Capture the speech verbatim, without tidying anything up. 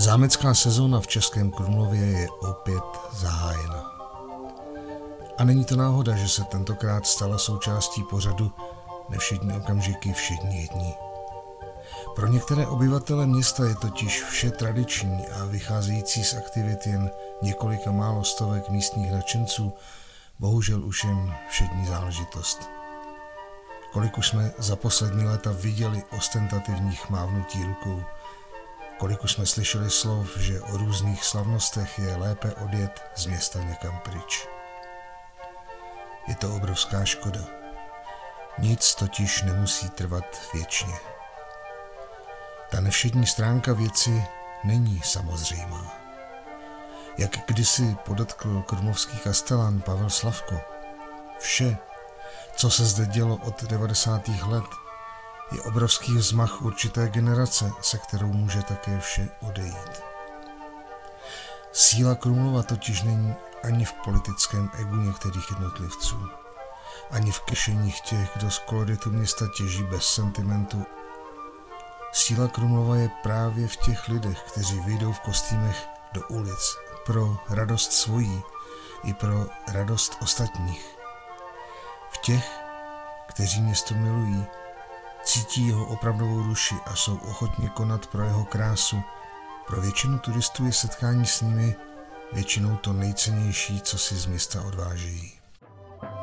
Zámecká sezóna v Českém Krumlově je opět zahájena. A není to náhoda, že se tentokrát stala součástí pořadu Nevšední okamžiky všední jední. Pro některé obyvatele města je totiž vše tradiční a vycházející z aktivit jen několika málo stovek místních nadšenců bohužel už jen všední záležitost. Kolik už jsme za poslední léta viděli ostentativních mávnutí rukou, kolik už jsme slyšeli slov, že o různých slavnostech je lépe odjet z města někam pryč. Je to obrovská škoda. Nic totiž nemusí trvat věčně. Ta nevšední stránka věci není samozřejmá. Jak kdysi podotkl krumlovský kastelán Pavel Slavko, vše, co se zde dělo od devadesátých let, je obrovský vzmach určité generace, se kterou může také vše odejít. Síla Krumlova totiž není ani v politickém egu některých jednotlivců, ani v kešeních těch, kdo z koloritu města těží bez sentimentu. Síla Krumlova je právě v těch lidech, kteří vyjdou v kostýmech do ulic pro radost svojí i pro radost ostatních. V těch, kteří město milují, cítí jeho opravdovou duši a jsou ochotni konat pro jeho krásu. Pro většinu turistů je setkání s nimi většinou to nejcennější, co si z města odvážejí.